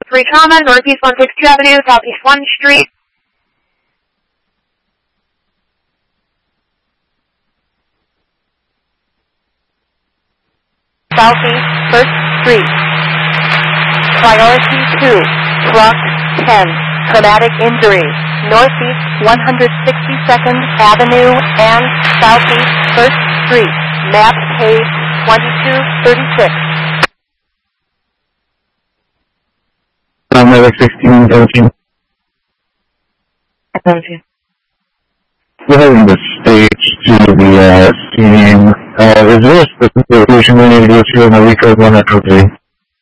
3 comma, Northeast 162 Avenue, Southeast 1 Street. Southeast 1st Street. Priority 2, truck 10, traumatic injury, Northeast 162nd Avenue and Southeast 1st Street, map page 2236. Medic 1617. 17. We're heading the stage to the scene. Is there a specific location we need to go to in the week of 1 after 3?